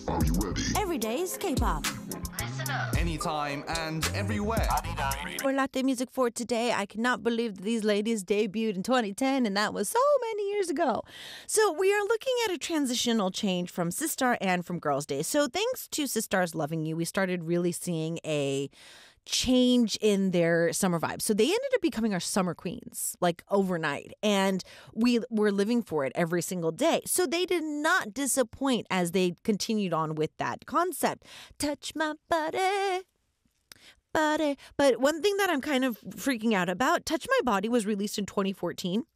Are you ready? Every day's K-pop. Anytime and everywhere. For Latte Music for today, I cannot believe that these ladies debuted in 2010, and that was so many years ago. So we are looking at a transitional change from Sistar and from Girls' Day. So thanks to Sistar's Loving You, we started really seeing a change in their summer vibes. So they ended up becoming our summer queens, like overnight. And we were living for it every single day. So they did not disappoint as they continued on with that concept. Touch my body. But one thing that I'm kind of freaking out about, Touch My Body was released in 2014.